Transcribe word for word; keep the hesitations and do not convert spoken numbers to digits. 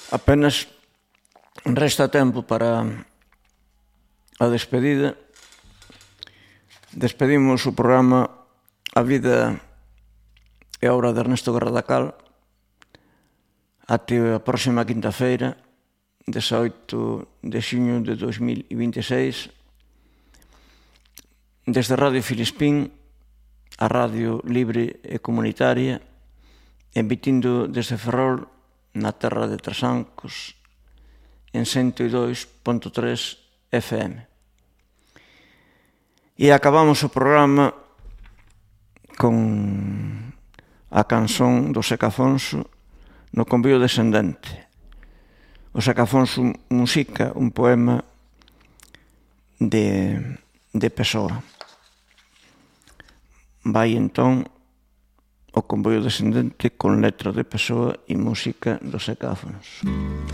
Apenas resta tempo para a despedida. Despedimos o programa A vida é obra de Ernesto Garradacal. Até a próxima quinta-feira, dezaoito de xuño de dos mil vinte e seis, desde Radio Filispín, a radio libre e comunitaria, emitindo desde Ferrol, na terra de Trasancos, en cento e dois punto tres F M. E acabamos o programa con a canción do Seca Afonso, No convío descendente. O Seca Afonso musica un poema de, de Pessoa. Vai entón o convoio descendente con letra de Pessoa e música do Seca Afonso.